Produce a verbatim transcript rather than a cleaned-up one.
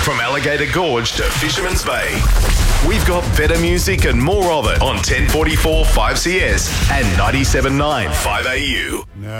From Alligator Gorge to Fisherman's Bay. We've got better music and more of it on ten forty-four five C S and ninety-seven point nine five A U.